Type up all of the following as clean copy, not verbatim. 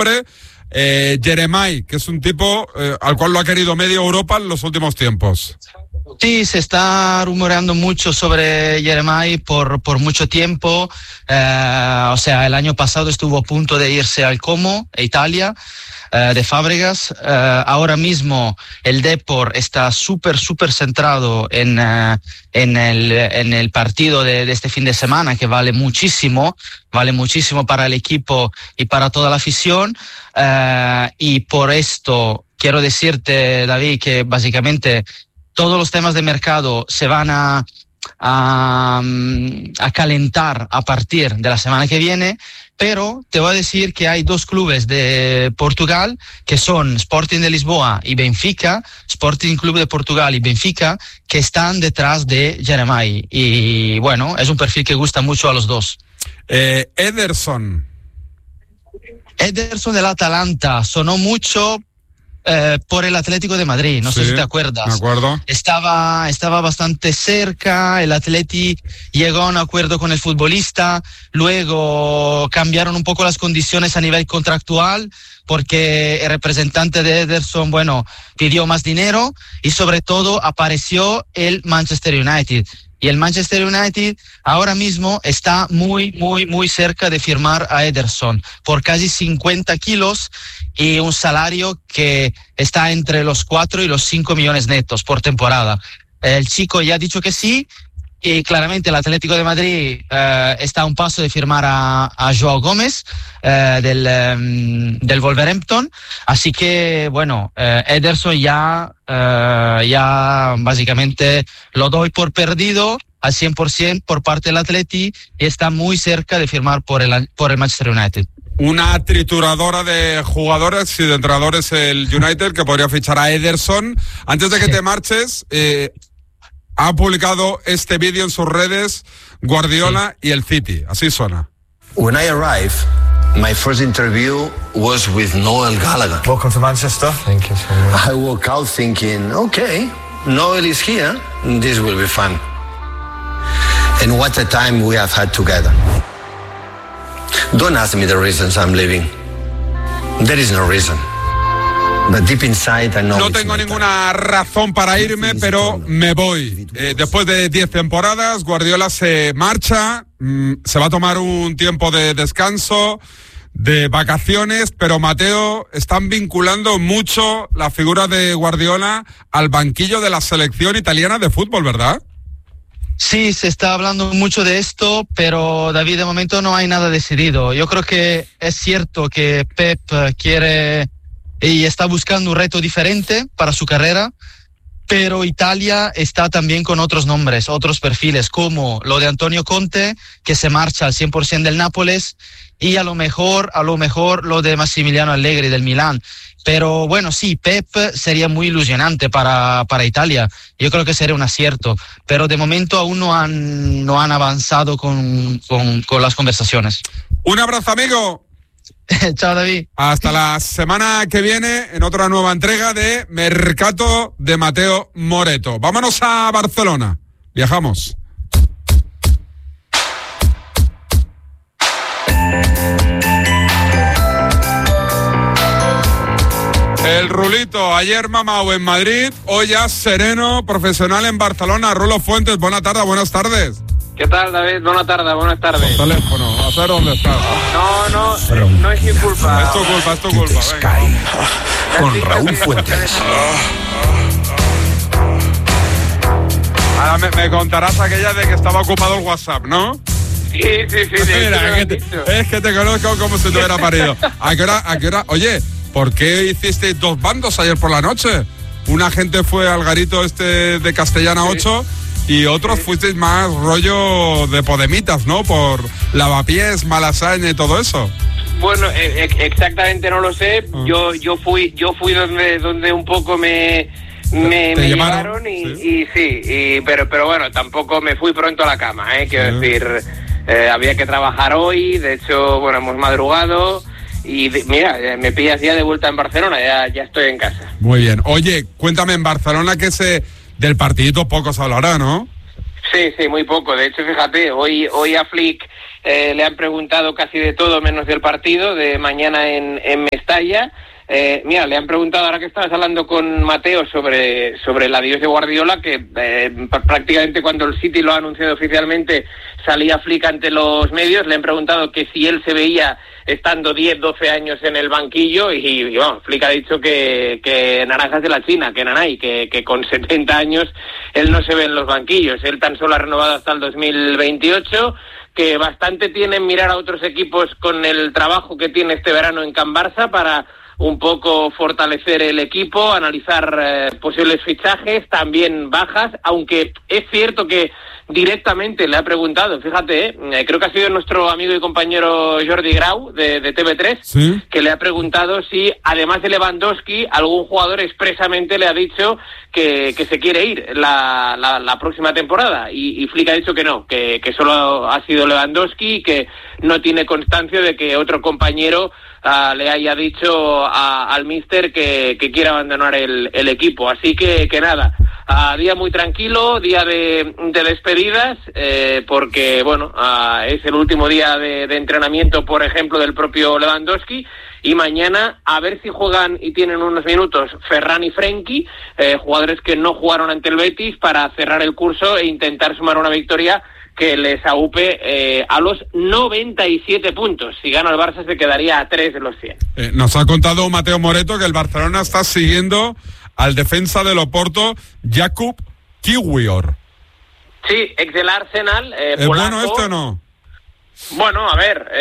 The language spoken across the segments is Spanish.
nombre, Jeremai, que es un tipo al cual lo ha querido media Europa en los últimos tiempos. Sí, se está rumoreando mucho sobre Jeremai por mucho tiempo. O sea, el año pasado estuvo a punto de irse al Como, a Italia, de Fábregas. Ahora mismo el Depor está súper centrado en el partido de este fin de semana, que vale muchísimo para el equipo y para toda la afición. Y por esto quiero decirte, David, que básicamente todos los temas de mercado se van a calentar a partir de la semana que viene, pero te voy a decir que hay dos clubes de Portugal que son Sporting de Lisboa y Benfica, Sporting Club de Portugal y Benfica, que están detrás de Jeremai. Y bueno, es un perfil que gusta mucho a los dos. Ederson del Atalanta sonó mucho por el Atlético de Madrid, no sé si te acuerdas. Me acuerdo. Estaba bastante cerca, el Atleti llegó a un acuerdo con el futbolista, luego cambiaron un poco las condiciones a nivel contractual, porque el representante de Ederson, pidió más dinero y sobre todo apareció el Manchester United. Y el Manchester United ahora mismo está muy cerca de firmar a Ederson por casi 50 kilos y un salario que está entre los 4 y los 5 millones netos por temporada. El chico ya ha dicho que sí y claramente el Atlético de Madrid está a un paso de firmar a Joao Gómez del Wolverhampton. Así que, Ederson ya básicamente lo doy por perdido al 100% por parte del Atleti y está muy cerca de firmar por el Manchester United. Una trituradora de jugadores y de entrenadores el United que podría fichar a Ederson. Antes de que te marches, ha publicado este vídeo en sus redes Guardiola y el City. Así suena. When I arrived, my first interview was with Noel Gallagher. Welcome to Manchester. Thank you so much. I woke out thinking, okay, Noel is here, this will be fun. And what a time we have had together. Don't ask me the reasons I'm leaving. There is no reason. But deep inside, I know no tengo ninguna razón para irme, pero me voy. Después de 10 temporadas, Guardiola se marcha, se va a tomar un tiempo de descanso, de vacaciones, pero Mateo, están vinculando mucho la figura de Guardiola al banquillo de la selección italiana de fútbol, ¿verdad? Sí, se está hablando mucho de esto, pero David, de momento no hay nada decidido. Yo creo que es cierto que Pep quiere y está buscando un reto diferente para su carrera, pero Italia está también con otros nombres, otros perfiles, como lo de Antonio Conte, que se marcha al 100% del Nápoles, y a lo mejor lo de Massimiliano Allegri del Milán. Pero sí, Pep sería muy ilusionante para Italia. Yo creo que sería un acierto, pero de momento aún no han avanzado con las conversaciones. Un abrazo, amigo. Chao, David. Hasta la semana que viene en otra nueva entrega de Mercato de Mateo Moreto. Vámonos a Barcelona. Viajamos. El Rulito, ayer mamao en Madrid, hoy ya sereno, profesional en Barcelona. Rulo Fuentes, buenas tardes. ¿Qué tal, David? Buenas tardes. Por teléfono, a saber dónde estás. No es mi culpa. Es tu culpa. Sky, con Raúl Fuentes. Ahora me contarás aquella de que estaba ocupado el WhatsApp, ¿no? Sí. Mira, es que te conozco como si te hubiera parido. ¿A qué hora? Oye, ¿por qué hiciste 2 bandos ayer por la noche? Una gente fue al garito de Castellana 8 y otros fuisteis más rollo de Podemitas, ¿no? Por Lavapiés, Malasaña y todo eso. Bueno, exactamente no lo sé. Yo fui donde un poco me llevaron y sí, pero bueno, tampoco me fui pronto a la cama, quiero decir, había que trabajar hoy, de hecho, hemos madrugado. Y mira, me pillas ya de vuelta en Barcelona, ya estoy en casa. Muy bien. Oye, cuéntame, en Barcelona que del partidito poco se hablará, ¿no? Sí, muy poco. De hecho, fíjate, hoy a Flick le han preguntado casi de todo menos del partido de mañana en Mestalla. Mira, le han preguntado, ahora que estabas hablando con Mateo sobre el adiós de Guardiola, que prácticamente cuando el City lo ha anunciado oficialmente salía Flick ante los medios, le han preguntado que si él se veía estando 10, 12 años en el banquillo y bueno, Flick ha dicho que naranjas de la China, que nanay, que con 70 años él no se ve en los banquillos, él tan solo ha renovado hasta el 2028, que bastante tiene en mirar a otros equipos con el trabajo que tiene este verano en Can Barça para un poco fortalecer el equipo, analizar posibles fichajes, también bajas, aunque es cierto que directamente le ha preguntado, fíjate, creo que ha sido nuestro amigo y compañero Jordi Grau de TV3, ¿sí?, que le ha preguntado si, además de Lewandowski, algún jugador expresamente le ha dicho que se quiere ir la próxima temporada, y Flick ha dicho que no, que solo ha sido Lewandowski y que no tiene constancia de que otro compañero le haya dicho al míster que quiere abandonar el equipo. Así que nada, día muy tranquilo, día de despedidas, porque bueno, es el último día de entrenamiento, por ejemplo, del propio Lewandowski, y mañana a ver si juegan y tienen unos minutos Ferran y Frenkie, jugadores que no jugaron ante el Betis, para cerrar el curso e intentar sumar una victoria que les aupe a los 97 puntos. Si gana el Barça se quedaría a 3 de los 100. Nos ha contado Mateo Moreto que el Barcelona está siguiendo al defensa del Oporto, Jakub Kiwior. Sí, ex del Arsenal. ¿Es bueno este o no? Bueno, a ver,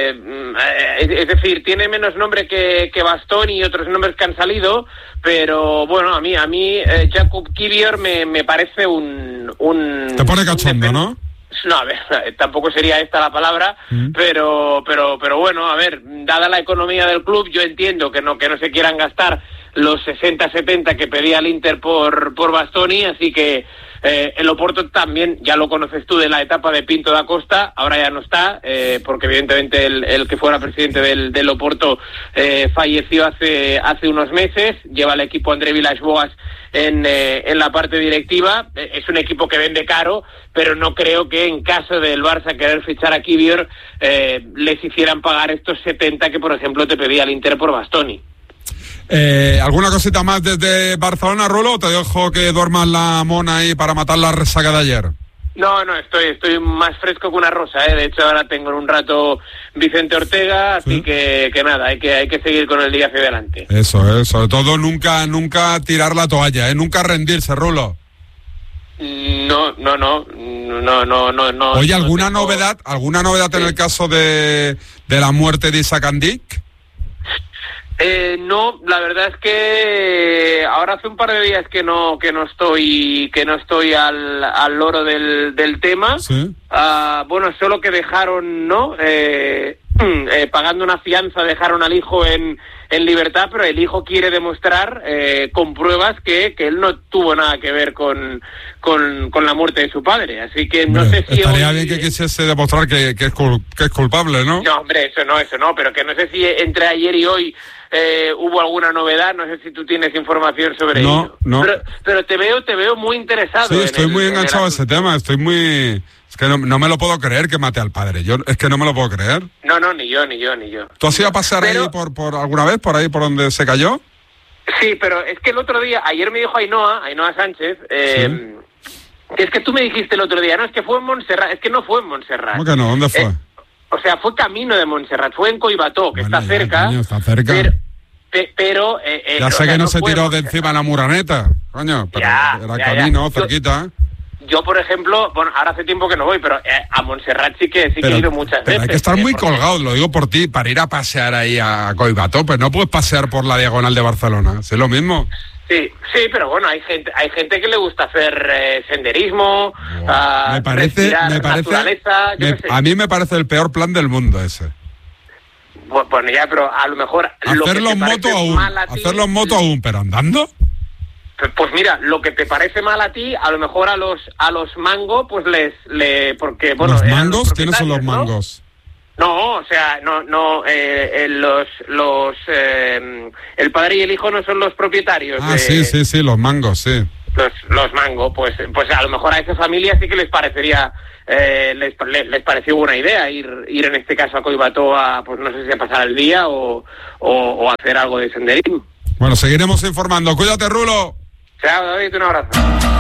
es decir, tiene menos nombre que Bastoni y otros nombres que han salido, pero bueno, a mí Jakub Kiwior me parece un... Te pone cachondo, ¿no? No, a ver, tampoco sería esta la palabra, pero bueno, a ver, dada la economía del club, yo entiendo que no se quieran gastar los 60-70 que pedía el Inter por Bastoni, así que el Oporto también, ya lo conoces tú de la etapa de Pinto da Costa, ahora ya no está, porque evidentemente el que fuera presidente del Oporto falleció hace unos meses, lleva al equipo André Villas-Boas en la parte directiva. Es un equipo que vende caro, pero no creo que en caso del Barça querer fichar a Kiwior les hicieran pagar estos 70 que por ejemplo te pedía el Inter por Bastoni. ¿Alguna cosita más desde Barcelona, Rulo, o te dejo que duermas la mona ahí para matar la resaca de ayer? No, estoy más fresco que una rosa, De hecho, ahora tengo en un rato Vicente Ortega, así que nada, hay que seguir con el día hacia adelante. Eso, sobre todo nunca tirar la toalla, nunca rendirse, Rulo. No. Oye, ¿alguna novedad en el caso de la muerte de Isaac Andic? No, la verdad es que ahora hace un par de días que no estoy al loro del tema. ¿Sí? Bueno, solo que dejaron, pagando una fianza, dejaron al hijo en libertad, pero el hijo quiere demostrar con pruebas que él no tuvo nada que ver con la muerte de su padre, así que no sé si estaría bien que quisiese demostrar que es culpable, ¿no? No, hombre, eso no, pero que no sé si entre ayer y hoy hubo alguna novedad, no sé si tú tienes información sobre ello. No. Pero te veo muy interesado. Sí, estoy muy enganchado a ese tema, es que no me lo puedo creer que mate al padre. Es que no me lo puedo creer. No, ni yo. ¿Tú has ido a pasear ahí por alguna vez, por ahí por donde se cayó? Sí, pero es que el otro día, ayer me dijo Ainhoa Sánchez, es que tú me dijiste el otro día, no, es que fue en Montserrat, es que no fue en Montserrat. ¿Cómo que no? ¿Dónde fue? O sea, fue camino de Montserrat, fue en Collbató, que está cerca. Coño, está cerca. Pero ya sé que no se tiró de encima la Muraneta, coño, pero era camino, cerquita. Yo, por ejemplo, bueno, ahora hace tiempo que no voy, pero a Montserrat sí que he ido muchas veces. Hay que estar muy colgado, lo digo por ti, para ir a pasear ahí a Collbató, pues no puedes pasear por la diagonal de Barcelona, ¿es lo mismo? Sí, pero bueno, hay gente que le gusta hacer senderismo, me parece naturaleza, a mí me parece el peor plan del mundo ese. Bueno, ya, pero a lo mejor hacerlo en moto aún, pero andando. Pues mira, lo que te parece mal a ti, a lo mejor a los Mango, pues porque bueno. ¿Los Mangos? ¿Quiénes son los Mangos? No, o sea, el padre y el hijo no son los propietarios. Sí, los Mangos, sí. los mango, pues a lo mejor a esa familia sí que les parecería, les pareció buena idea ir en este caso a Collbató a, pues no sé si a pasar el día o hacer algo de senderismo. Bueno, seguiremos informando. Cuídate, Rulo. Chao, David, un abrazo.